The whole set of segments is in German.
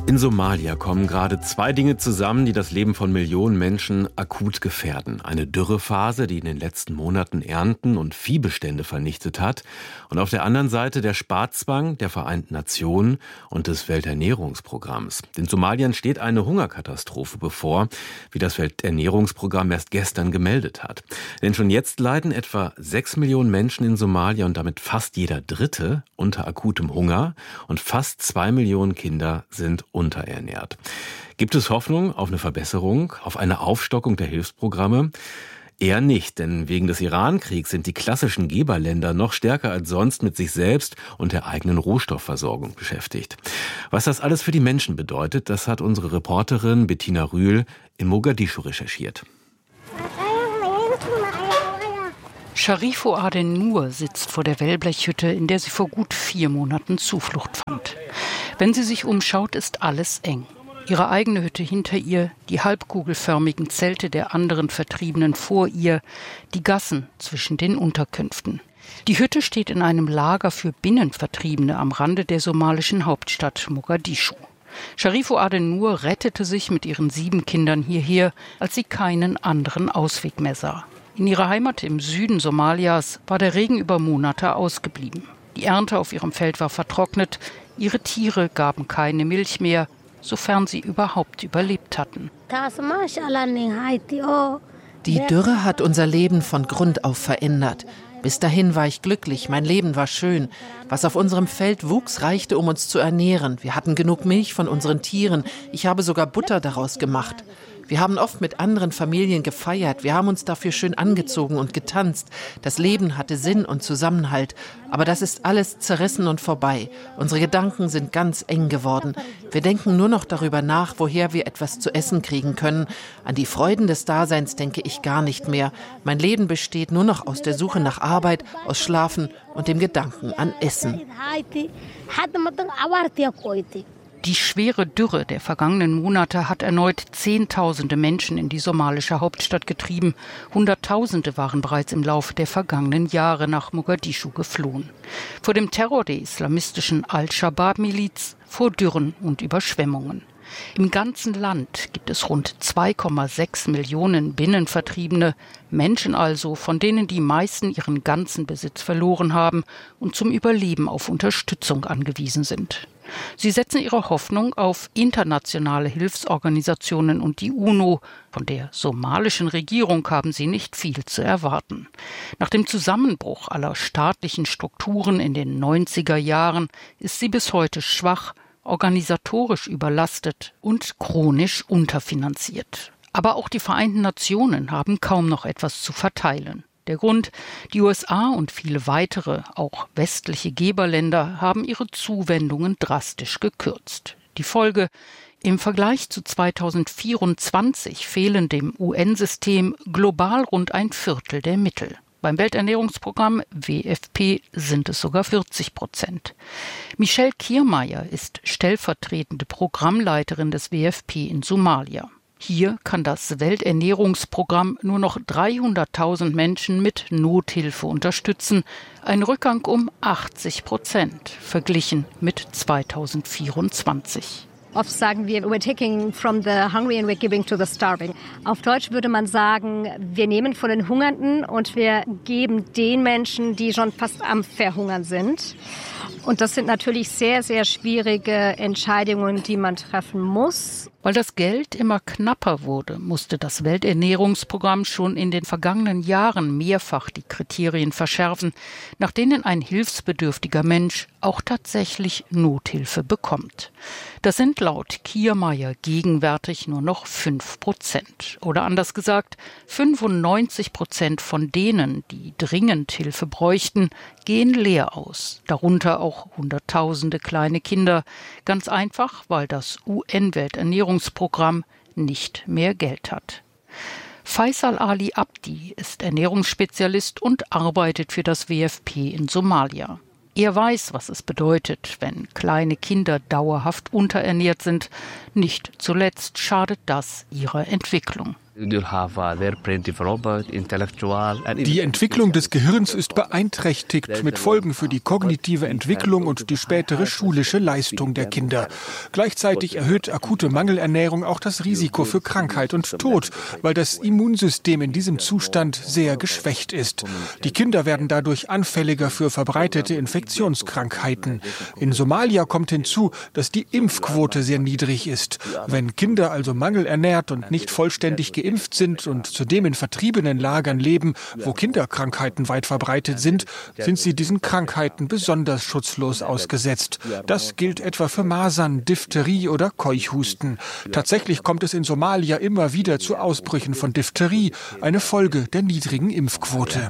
In Somalia kommen gerade zwei Dinge zusammen, die das Leben von Millionen Menschen akut gefährden. Eine Dürrephase, die in den letzten Monaten Ernten und Viehbestände vernichtet hat. Und auf der anderen Seite der Sparzwang der Vereinten Nationen und des Welternährungsprogramms. In Somalia steht eine Hungerkatastrophe bevor, wie das Welternährungsprogramm erst gestern gemeldet hat. Denn schon jetzt leiden etwa 6 Millionen Menschen in Somalia und damit fast jeder Dritte unter akutem Hunger. Und fast 2 Millionen Kinder sind unterernährt. Gibt es Hoffnung auf eine Verbesserung, auf eine Aufstockung der Hilfsprogramme? Eher nicht, denn wegen des Iran-Kriegs sind die klassischen Geberländer noch stärker als sonst mit sich selbst und der eigenen Rohstoffversorgung beschäftigt. Was das alles für die Menschen bedeutet, das hat unsere Reporterin Bettina Rühl in Mogadischu recherchiert. Sharifou Aden Nur sitzt vor der Wellblechhütte, in der sie vor gut 4 Monaten Zuflucht fand. Wenn sie sich umschaut, ist alles eng. Ihre eigene Hütte hinter ihr, die halbkugelförmigen Zelte der anderen Vertriebenen vor ihr, die Gassen zwischen den Unterkünften. Die Hütte steht in einem Lager für Binnenvertriebene am Rande der somalischen Hauptstadt Mogadischu. Sharifou Aden Nur rettete sich mit ihren 7 Kindern hierher, als sie keinen anderen Ausweg mehr sah. In ihrer Heimat im Süden Somalias war der Regen über Monate ausgeblieben. Die Ernte auf ihrem Feld war vertrocknet, ihre Tiere gaben keine Milch mehr, sofern sie überhaupt überlebt hatten. Die Dürre hat unser Leben von Grund auf verändert. Bis dahin war ich glücklich, mein Leben war schön. Was auf unserem Feld wuchs, reichte, um uns zu ernähren. Wir hatten genug Milch von unseren Tieren. Ich habe sogar Butter daraus gemacht. Wir haben oft mit anderen Familien gefeiert. Wir haben uns dafür schön angezogen und getanzt. Das Leben hatte Sinn und Zusammenhalt. Aber das ist alles zerrissen und vorbei. Unsere Gedanken sind ganz eng geworden. Wir denken nur noch darüber nach, woher wir etwas zu essen kriegen können. An die Freuden des Daseins denke ich gar nicht mehr. Mein Leben besteht nur noch aus der Suche nach Arbeit, aus Schlafen und dem Gedanken an Essen. Die schwere Dürre der vergangenen Monate hat erneut Zehntausende Menschen in die somalische Hauptstadt getrieben. Hunderttausende waren bereits im Laufe der vergangenen Jahre nach Mogadischu geflohen. Vor dem Terror der islamistischen Al-Shabaab-Miliz, vor Dürren und Überschwemmungen. Im ganzen Land gibt es rund 2,6 Millionen Binnenvertriebene, Menschen also, von denen die meisten ihren ganzen Besitz verloren haben und zum Überleben auf Unterstützung angewiesen sind. Sie setzen ihre Hoffnung auf internationale Hilfsorganisationen und die UNO. Von der somalischen Regierung haben sie nicht viel zu erwarten. Nach dem Zusammenbruch aller staatlichen Strukturen in den 90er Jahren ist sie bis heute schwach, organisatorisch überlastet und chronisch unterfinanziert. Aber auch die Vereinten Nationen haben kaum noch etwas zu verteilen. Der Grund: die USA und viele weitere, auch westliche Geberländer, haben ihre Zuwendungen drastisch gekürzt. Die Folge: im Vergleich zu 2024 fehlen dem UN-System global rund ein Viertel der Mittel. Beim Welternährungsprogramm WFP sind es sogar 40%. Michelle Kiermeier ist stellvertretende Programmleiterin des WFP in Somalia. Hier kann das Welternährungsprogramm nur noch 300.000 Menschen mit Nothilfe unterstützen, ein Rückgang um 80% verglichen mit 2024. Oft sagen wir, we're taking from the hungry and we're giving to the starving. Auf Deutsch würde man sagen, wir nehmen von den Hungernden und wir geben den Menschen, die schon fast am Verhungern sind. Und das sind natürlich sehr, sehr schwierige Entscheidungen, die man treffen muss. Weil das Geld immer knapper wurde, musste das Welternährungsprogramm schon in den vergangenen Jahren mehrfach die Kriterien verschärfen, nach denen ein hilfsbedürftiger Mensch auch tatsächlich Nothilfe bekommt. Das sind laut Kiermeier gegenwärtig nur noch 5%. Oder anders gesagt, 95% von denen, die dringend Hilfe bräuchten, gehen leer aus. Darunter auch Hunderttausende kleine Kinder. Ganz einfach, weil das UN-Welternährungsprogramm nicht mehr Geld hat. Faisal Ali Abdi ist Ernährungsspezialist und arbeitet für das WFP in Somalia. Er weiß, was es bedeutet, wenn kleine Kinder dauerhaft unterernährt sind. Nicht zuletzt schadet das ihrer Entwicklung. Die Entwicklung des Gehirns ist beeinträchtigt, mit Folgen für die kognitive Entwicklung und die spätere schulische Leistung der Kinder. Gleichzeitig erhöht akute Mangelernährung auch das Risiko für Krankheit und Tod, weil das Immunsystem in diesem Zustand sehr geschwächt ist. Die Kinder werden dadurch anfälliger für verbreitete Infektionskrankheiten. In Somalia kommt hinzu, dass die Impfquote sehr niedrig ist. Wenn Kinder also mangelernährt und nicht vollständig geimpft sind und zudem in vertriebenen Lagern leben, wo Kinderkrankheiten weit verbreitet sind sie diesen Krankheiten besonders schutzlos ausgesetzt. Das gilt etwa für Masern, Diphtherie oder Keuchhusten. Tatsächlich kommt es in Somalia immer wieder zu Ausbrüchen von Diphtherie, eine Folge der niedrigen Impfquote.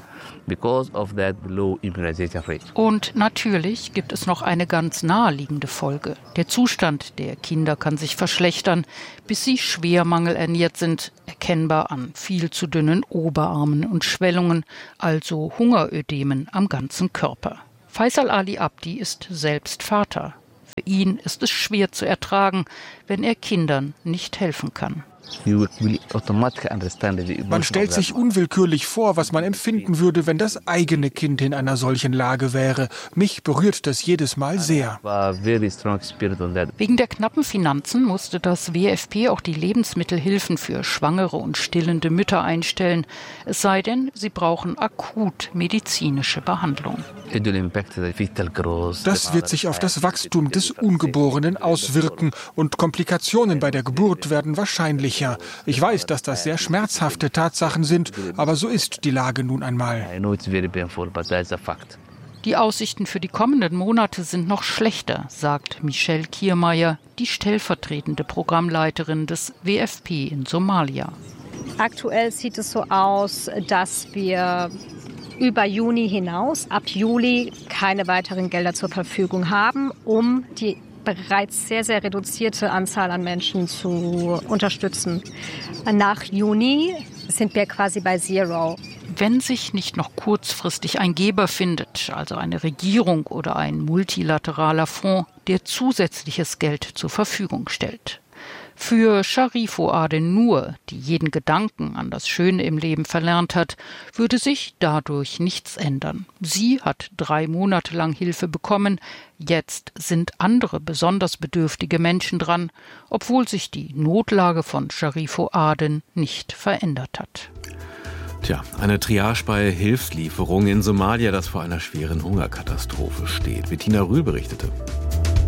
Und natürlich gibt es noch eine ganz naheliegende Folge. Der Zustand der Kinder kann sich verschlechtern, bis sie schwer mangelernährt sind, erkennbar an viel zu dünnen Oberarmen und Schwellungen, also Hungerödemen am ganzen Körper. Faisal Ali Abdi ist selbst Vater. Für ihn ist es schwer zu ertragen, wenn er Kindern nicht helfen kann. Man stellt sich unwillkürlich vor, was man empfinden würde, wenn das eigene Kind in einer solchen Lage wäre. Mich berührt das jedes Mal sehr. Wegen der knappen Finanzen musste das WFP auch die Lebensmittelhilfen für schwangere und stillende Mütter einstellen. Es sei denn, sie brauchen akut medizinische Behandlung. Das wird sich auf das Wachstum des Ungeborenen auswirken und Komplikationen bei der Geburt werden wahrscheinlicher. Ich weiß, dass das sehr schmerzhafte Tatsachen sind, aber so ist die Lage nun einmal. Die Aussichten für die kommenden Monate sind noch schlechter, sagt Michelle Kiermeier, die stellvertretende Programmleiterin des WFP in Somalia. Aktuell sieht es so aus, dass wir über Juni hinaus, ab Juli, keine weiteren Gelder zur Verfügung haben, um die bereits sehr, sehr reduzierte Anzahl an Menschen zu unterstützen. Nach Juni sind wir quasi bei Zero. Wenn sich nicht noch kurzfristig ein Geber findet, also eine Regierung oder ein multilateraler Fonds, der zusätzliches Geld zur Verfügung stellt. Für Sharifo Adenur, die jeden Gedanken an das Schöne im Leben verlernt hat, würde sich dadurch nichts ändern. Sie hat 3 Monate lang Hilfe bekommen. Jetzt sind andere besonders bedürftige Menschen dran, obwohl sich die Notlage von Sharifo Aden nicht verändert hat. Tja, eine Triage bei Hilfslieferungen in Somalia, das vor einer schweren Hungerkatastrophe steht. Bettina Rühl berichtete.